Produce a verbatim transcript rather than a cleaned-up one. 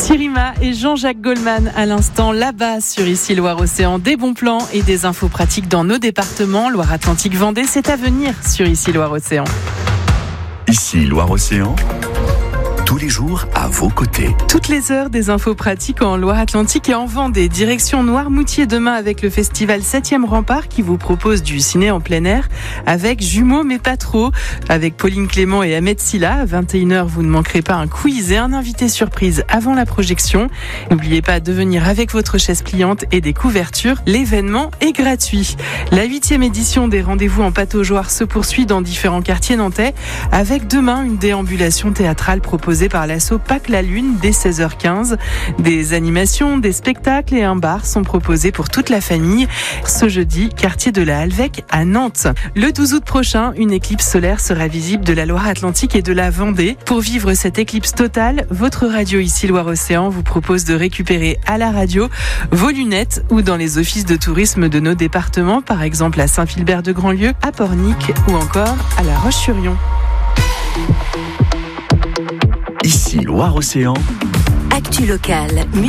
Sirima et Jean-Jacques Goldman à l'instant là-bas sur Ici Loire-Océan. Des bons plans et des infos pratiques dans nos départements. Loire-Atlantique, Vendée, c'est à venir sur Ici Loire-Océan. Ici Loire-Océan, tous les jours à vos côtés. Toutes les heures, des infos pratiques en Loire-Atlantique et en Vendée. Direction Noirmoutier demain avec le festival septième Rempart qui vous propose du ciné en plein air avec Jumeaux mais pas trop. Avec Pauline Clément et Ahmed Silla. À vingt et une heures, vous ne manquerez pas un quiz et un invité surprise avant la projection. N'oubliez pas de venir avec votre chaise pliante et des couvertures. L'événement est gratuit. La huitième édition des rendez-vous en pataugeoire se poursuit dans différents quartiers nantais avec demain une déambulation théâtrale proposée par l'asso Pâques la Lune dès seize heures quinze. Des animations, des spectacles et un bar sont proposés pour toute la famille. Ce jeudi, quartier de la Halvec à Nantes. Le douze août prochain, une éclipse solaire sera visible de la Loire-Atlantique et de la Vendée. Pour vivre cette éclipse totale, votre radio Ici Loire-Océan vous propose de récupérer à la radio vos lunettes ou dans les offices de tourisme de nos départements, par exemple à Saint-Philbert-de-Grandlieu, à Pornic ou encore à La Roche-sur-Yon. Ici Loire-Océan. Actu locale.